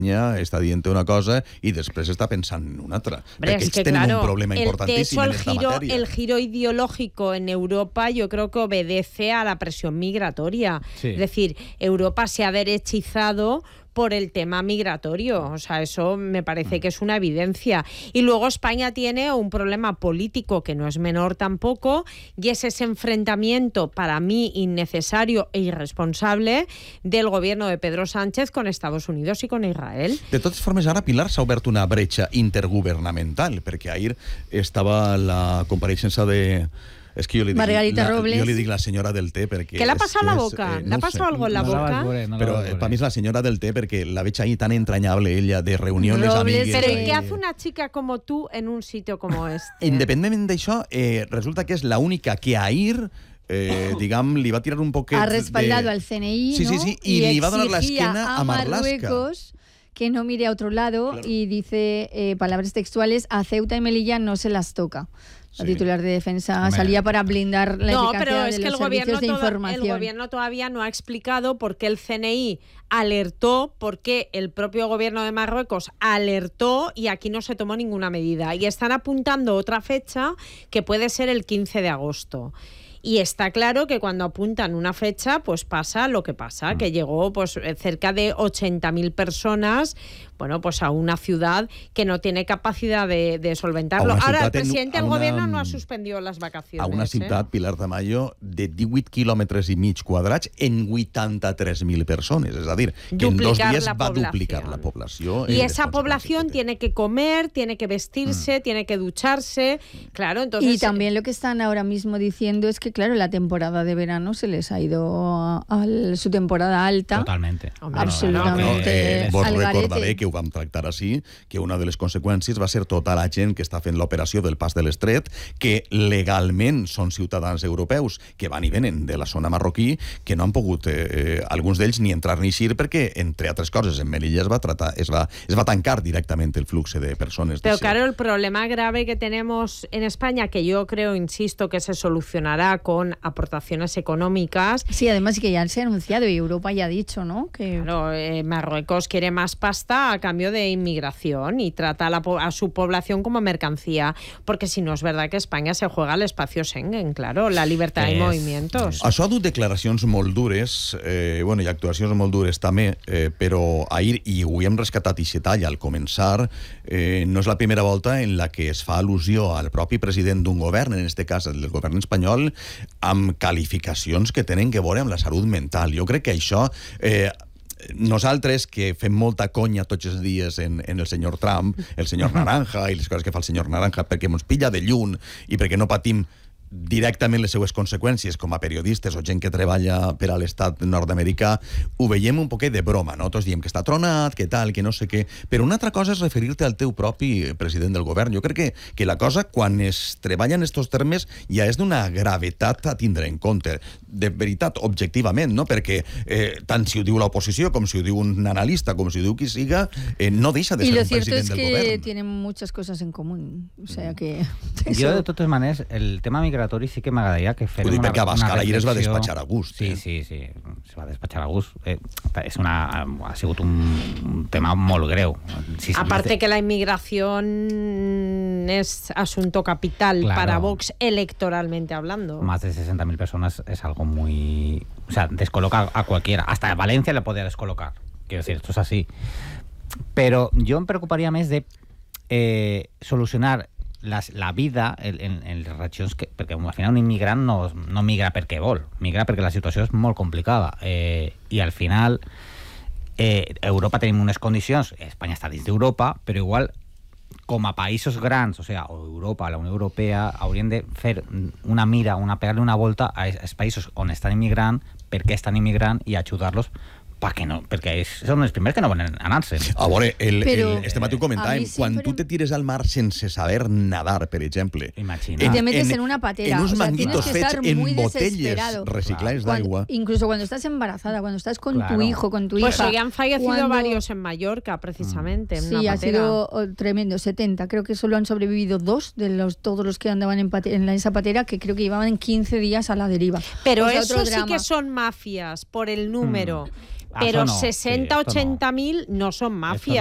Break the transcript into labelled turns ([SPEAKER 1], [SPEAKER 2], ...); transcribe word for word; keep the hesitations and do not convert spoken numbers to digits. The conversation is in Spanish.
[SPEAKER 1] està dient una cosa y después está pensando en una otra.
[SPEAKER 2] Hombre,
[SPEAKER 1] Porque
[SPEAKER 2] es que,
[SPEAKER 1] tienen
[SPEAKER 2] claro,
[SPEAKER 1] un problema
[SPEAKER 2] el,
[SPEAKER 1] importantísimo
[SPEAKER 2] de hecho,
[SPEAKER 1] en esta
[SPEAKER 2] el giro,
[SPEAKER 1] materia.
[SPEAKER 2] el giro ideológico en Europa yo creo que obedece a la presión migratoria.
[SPEAKER 3] Sí.
[SPEAKER 2] Es decir, Europa se ha derechizado por el tema migratorio, o sea, eso me parece que es una evidencia. Y luego España tiene un problema político que no es menor tampoco, y es ese enfrentamiento, para mí, innecesario e irresponsable del gobierno de Pedro Sánchez con Estados Unidos y con Israel.
[SPEAKER 1] De totes formes, ara, Pilar, s'ha obert una bretxa intergovernamental, perquè ahir estava la compareixença de... Es que yo le, digo,
[SPEAKER 4] Margarita
[SPEAKER 1] la,
[SPEAKER 4] Robles.
[SPEAKER 1] yo le digo la señora del té perquè...
[SPEAKER 2] ¿Qué le ha pasado a la
[SPEAKER 1] és,
[SPEAKER 2] boca?
[SPEAKER 1] eh,
[SPEAKER 2] ¿Le ha
[SPEAKER 1] no
[SPEAKER 2] pasado
[SPEAKER 1] sé,
[SPEAKER 2] algo en la
[SPEAKER 3] no la
[SPEAKER 2] boca?
[SPEAKER 3] vas veure, no la
[SPEAKER 1] Però
[SPEAKER 3] vas
[SPEAKER 1] eh,
[SPEAKER 3] veure.
[SPEAKER 1] per mi és la senyora del té perquè la veig ahí tan entrañable ella de reuniones
[SPEAKER 4] Robles,
[SPEAKER 1] amigues.
[SPEAKER 2] Pero
[SPEAKER 4] Eh,
[SPEAKER 2] ¿y qué hace una chica como tú en un sitio como este?
[SPEAKER 1] Independentment d'això, eh, resulta que és l'única que ahir eh, diguem, li va tirar un poquet
[SPEAKER 4] Ha respaldado
[SPEAKER 1] de...
[SPEAKER 4] al C N I,
[SPEAKER 1] Sí, sí,
[SPEAKER 4] ¿no?
[SPEAKER 1] sí, y le iba a dar la
[SPEAKER 4] exigía
[SPEAKER 1] esquena a Marlaska.
[SPEAKER 4] Marruecos que no mire a otro lado,
[SPEAKER 1] Claro.
[SPEAKER 4] y dice, eh, palabras textuales, a Ceuta y Melilla no se las toca. La
[SPEAKER 1] Sí.
[SPEAKER 4] titular de Defensa
[SPEAKER 3] Hombre.
[SPEAKER 4] salía para blindar la
[SPEAKER 2] No,
[SPEAKER 4] eficacia
[SPEAKER 2] pero
[SPEAKER 4] de
[SPEAKER 2] es que
[SPEAKER 4] los
[SPEAKER 2] el gobierno,
[SPEAKER 4] servicios de
[SPEAKER 2] toda-
[SPEAKER 4] información.
[SPEAKER 2] el gobierno todavía no ha explicado por qué el C N I alertó, por qué el propio gobierno de Marruecos alertó y aquí no se tomó ninguna medida. Y están apuntando otra fecha que puede ser el quince de agosto. Y está claro que cuando apuntan una fecha, pues pasa lo que pasa, que llegó pues cerca de ochenta mil personas, bueno, pues a una ciudad que no tiene capacidad de, de solventarlo.
[SPEAKER 1] A una
[SPEAKER 2] Ahora, el
[SPEAKER 1] ciutat en-
[SPEAKER 2] presidente
[SPEAKER 1] a
[SPEAKER 2] del
[SPEAKER 1] una-
[SPEAKER 2] gobierno no ha suspendido las vacaciones.
[SPEAKER 1] a una
[SPEAKER 2] ¿eh?
[SPEAKER 1] ciutat, Pilar Tamayo, de divuit quilòmetres i mig quadrats en vuitanta-tres mil persones. És a dir, que en dos
[SPEAKER 2] Duplicar
[SPEAKER 1] dies
[SPEAKER 2] la
[SPEAKER 1] va
[SPEAKER 2] población.
[SPEAKER 1] duplicar la població.
[SPEAKER 2] Y
[SPEAKER 1] eh,
[SPEAKER 2] esa
[SPEAKER 1] les
[SPEAKER 2] población
[SPEAKER 1] conseqüències
[SPEAKER 2] tiene que comer, tiene que vestirse, tiene que ducharse. Claro, entonces.
[SPEAKER 4] Y también lo que están ahora mismo diciendo es que, claro, la temporada de verano se les ha ido a, a su temporada alta.
[SPEAKER 3] Totalmente.
[SPEAKER 2] Hombre,
[SPEAKER 4] Absolutamente.
[SPEAKER 1] No, eh, vos
[SPEAKER 4] al garete.
[SPEAKER 1] recordaré que ho vam tractar així, que una de les conseqüències va ser tota la gent que està fent l'operació del Pas de l'Estret, que legalment són ciutadans europeus, que van i venen de la zona marroquí, que no han pogut, eh, alguns d'ells, ni entrar ni eixir, perquè, entre altres coses, en Melilla es va, tratar, es va, es va tancar directament el flux de persones.
[SPEAKER 2] Pero
[SPEAKER 1] d'eixe.
[SPEAKER 2] claro, el problema grave que tenemos en España, que yo creo, insisto, que se solucionará con aportaciones económicas.
[SPEAKER 4] Sí, además que ya se ha anunciado y Europa ya ha dicho, ¿no? Que
[SPEAKER 2] Claro, eh, Marruecos quiere más pasta a cambio de inmigración y trata a, la po- a su población como mercancía, porque si no es verdad que España se juega al espacio Schengen, claro, la libertad de
[SPEAKER 3] Es-
[SPEAKER 2] movimientos.
[SPEAKER 1] Això ha dut declaracions molt dures, eh, bueno, i actuacions molt dures també, eh, però ahir, i ho hem rescatat i tall al començar, eh, no és la primera volta en la que es fa al·lusió al propi president d'un govern, en aquest cas el del govern espanyol, amb qualificacions que tenen que veure amb la salut mental. Jo crec que això... Eh, nosaltres, que fem molta conya tots els dies en, en el senyor Trump, el senyor Naranja i les coses que fa el senyor Naranja perquè ens pilla de lluny i perquè no patim directament les seues conseqüències com a periodistes o gent que treballa per a l'estat nord-americà, ho veiem un poquet de broma, no? Tots diem que està tronat, que tal, que no sé què, però una altra cosa és referir-te al teu propi president del govern. Jo crec que, que la cosa, quan es treballa en estos termes, ja és d'una gravetat a tindre en compte, de veritat, objectivament, no? Perquè eh, tant si ho diu l'oposició, com si ho diu un analista, com si ho diu qui siga, eh, no deixa de
[SPEAKER 4] y
[SPEAKER 1] ser
[SPEAKER 4] lo
[SPEAKER 1] un
[SPEAKER 4] cierto
[SPEAKER 1] president
[SPEAKER 4] es
[SPEAKER 1] del
[SPEAKER 4] que
[SPEAKER 1] govern.
[SPEAKER 4] tienen muchas cosas en común. O sea que...
[SPEAKER 3] Jo,
[SPEAKER 4] eso-
[SPEAKER 3] de totes maneres, el tema migratori sí que m'agradaria que fem
[SPEAKER 1] Ho dic
[SPEAKER 3] una,
[SPEAKER 1] perquè Abascal
[SPEAKER 3] una
[SPEAKER 1] ahir es va
[SPEAKER 3] reflexió.
[SPEAKER 1] despatxar a gust,
[SPEAKER 3] Sí,
[SPEAKER 1] eh?
[SPEAKER 3] sí, sí, se va despatxar a gust. Eh, és una, ha sigut un, un tema molt greu. Sí, sí,
[SPEAKER 2] Aparte que la inmigración es asunto capital
[SPEAKER 3] Claro.
[SPEAKER 2] para Vox electoralmente hablando.
[SPEAKER 3] Más de sesenta mil personas es algo muy... O sea, descoloca a cualquiera. Hasta a Valencia le podría descolocar. Quiero decir, esto es así. Pero yo me preocuparía más de eh, solucionar las, la vida en, en, en les regions que... Perquè al final un immigrant no, no migra perquè vol, migra perquè la situació és molt complicada. Eh, I al final eh, Europa tenim unes condicions, Espanya està dins d'Europa, però igual com a països grans, o sea, o Europa, la Unió Europea, haurien de fer una mira, una pegar-li una volta a els països on estan immigrant, per què estan immigrant i ajudar-los perquè no, perquè són els primers que no volen anar-se.
[SPEAKER 1] A veure, el,
[SPEAKER 4] Però,
[SPEAKER 1] el, este matí ho
[SPEAKER 4] a
[SPEAKER 1] comentàvem,
[SPEAKER 4] mi
[SPEAKER 1] quan
[SPEAKER 4] sempre-
[SPEAKER 1] tu te tires al mar sense saber nadar, per exemple,
[SPEAKER 3] Imagina.
[SPEAKER 4] Y te metes en una patera,
[SPEAKER 1] en uns
[SPEAKER 4] o sea,
[SPEAKER 1] manguitos
[SPEAKER 4] tienes que
[SPEAKER 1] fets
[SPEAKER 4] estar
[SPEAKER 1] en
[SPEAKER 4] muy
[SPEAKER 1] botelles
[SPEAKER 4] desesperado.
[SPEAKER 1] reciclades
[SPEAKER 4] Cuando-
[SPEAKER 1] d'aigua.
[SPEAKER 4] incluso cuando estás embarazada, cuando estás con
[SPEAKER 3] Claro.
[SPEAKER 4] tu hijo, con tu
[SPEAKER 2] Pues
[SPEAKER 4] hija.
[SPEAKER 2] hoy han fallecido
[SPEAKER 4] cuando-
[SPEAKER 2] varios en Mallorca, precisamente. en
[SPEAKER 4] Sí,
[SPEAKER 2] una
[SPEAKER 4] ha
[SPEAKER 2] patera.
[SPEAKER 4] sido oh, tremendo, setenta. Creo que solo han sobrevivido dos de los todos los que andaban en, pate- en la- esa patera, que creo que llevaban quince días a la deriva.
[SPEAKER 2] Pero
[SPEAKER 4] O sea,
[SPEAKER 2] eso
[SPEAKER 4] otro
[SPEAKER 2] sí
[SPEAKER 4] drama.
[SPEAKER 2] que son mafias por el número. Pero
[SPEAKER 3] no,
[SPEAKER 2] sesenta,
[SPEAKER 3] sí, esto no.
[SPEAKER 2] ochenta mil no son mafias.